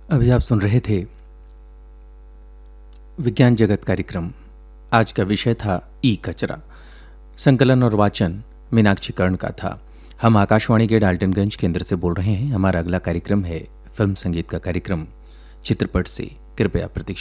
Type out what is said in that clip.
अभी आप सुन रहे थे विज्ञान जगत कार्यक्रम। आज का विषय था ई कचरा। संकलन और वाचन मीनाक्षी कर्ण का था। हम आकाशवाणी के डाल्टनगंज केंद्र से बोल रहे हैं। हमारा अगला कार्यक्रम है फिल्म संगीत का कार्यक्रम चित्रपट से। कृपया प्रतीक्षा